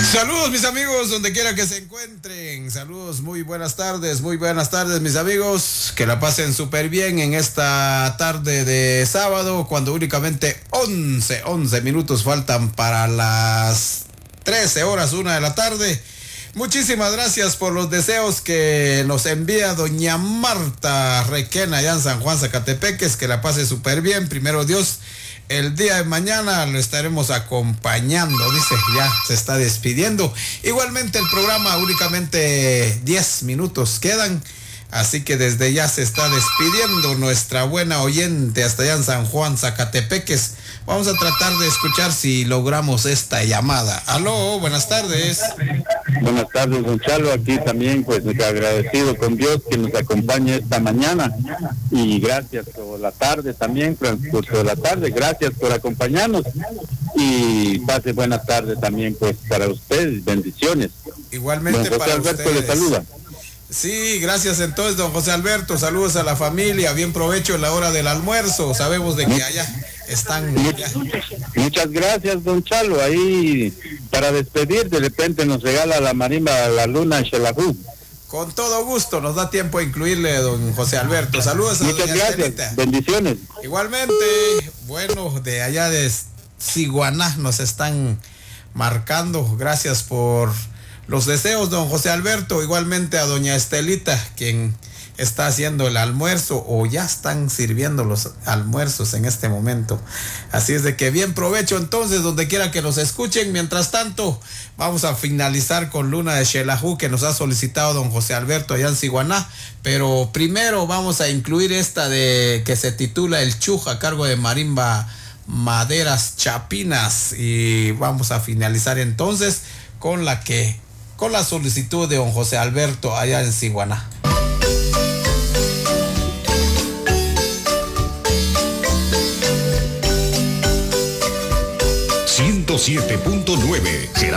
Saludos mis amigos, donde quiera que se encuentren. Saludos, muy buenas tardes mis amigos. Que la pasen súper bien en esta tarde de sábado, cuando únicamente 11 minutos faltan para las 13 horas, 1 de la tarde. Muchísimas gracias por los deseos que nos envía doña Marta Requena allá en San Juan, Zacatepeques. Que la pase súper bien, primero Dios. El día de mañana lo estaremos acompañando, dice, ya se está despidiendo. Igualmente el programa únicamente 10 minutos quedan, así que desde ya se está despidiendo nuestra buena oyente hasta allá en San Juan, Zacatepeques. Vamos a tratar de escuchar si logramos esta llamada. Aló, buenas tardes. Buenas tardes, don Chalo. Aquí también, pues, agradecido con Dios que nos acompañe esta mañana. Y gracias por la tarde también, transcurso de la tarde. Gracias por acompañarnos. Y pase buena tarde también, pues, para ustedes. Bendiciones. Igualmente don José para Alberto ustedes. le saluda. Sí, gracias entonces, don José Alberto. Saludos a la familia. Bien provecho en la hora del almuerzo. Sabemos de que allá están. Muchas gracias, don Chalo. Ahí, para despedir, de repente nos regala la marimba La Luna Xelajú. Con todo gusto, nos da tiempo a incluirle, don José Alberto. Saludos a muchas doña gracias. Estelita. Bendiciones. Igualmente, bueno, de allá de Siguaná nos están marcando. Gracias por los deseos, don José Alberto. Igualmente a doña Estelita, quien está haciendo el almuerzo o ya están sirviendo los almuerzos en este momento. Así es de que bien provecho entonces, donde quiera que nos escuchen. Mientras tanto, vamos a finalizar con Luna de Xelajú, que nos ha solicitado don José Alberto allá en Siguaná. Pero primero vamos a incluir esta de que se titula El Chuj, a cargo de Marimba Maderas Chapinas. Y vamos a finalizar entonces con la solicitud de don José Alberto allá en Siguaná. 107.9